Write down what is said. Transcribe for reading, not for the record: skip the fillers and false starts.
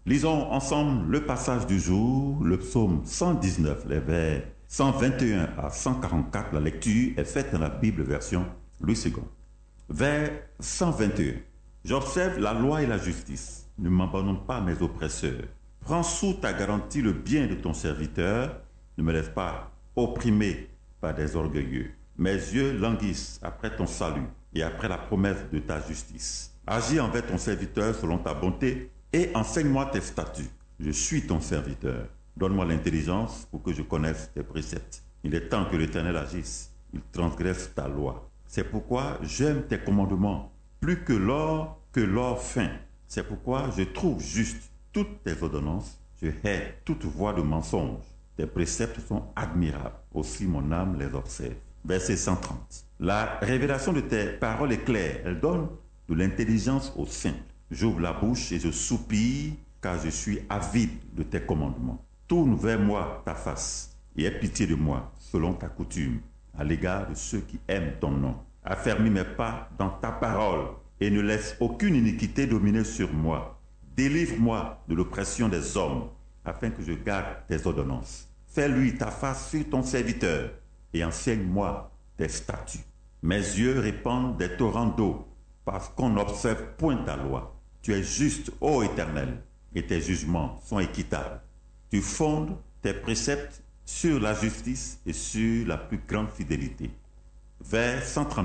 Lisons ensemble le passage du jour, le psaume 119, les vers 121 à 144. La lecture est faite dans la Bible version Louis II. Vers 121. J'observe la loi et la justice. Ne m'abandonne pas à mes oppresseurs. Prends sous ta garantie le bien de ton serviteur. Ne me laisse pas opprimer par des orgueilleux. Mes yeux languissent après ton salut et après la promesse de ta justice. Agis envers ton serviteur selon ta bonté et enseigne-moi tes statuts. Je suis ton serviteur. Donne-moi l'intelligence pour que je connaisse tes préceptes. Il est temps que l'Éternel agisse. Il transgresse ta loi. C'est pourquoi j'aime tes commandements plus que l'or fin. C'est pourquoi je trouve juste toutes tes ordonnances. Je hais toute voie de mensonge. Tes préceptes sont admirables. Aussi mon âme les observe. Verset 130. La révélation de tes paroles est claire. Elle donne de l'intelligence aux simples. J'ouvre la bouche et je soupire, car je suis avide de tes commandements. Tourne vers moi ta face et aie pitié de moi, selon ta coutume, à l'égard de ceux qui aiment ton nom. Affermis mes pas dans ta parole et ne laisse aucune iniquité dominer sur moi. Délivre-moi de l'oppression des hommes, afin que je garde tes ordonnances. Fais-lui ta face sur ton serviteur et enseigne-moi tes statuts. Mes yeux répandent des torrents d'eau, parce qu'on n'observe point ta loi. Tu es juste, ô Éternel, et tes jugements sont équitables. Tu fondes tes préceptes sur la justice et sur la plus grande fidélité. Vers 130.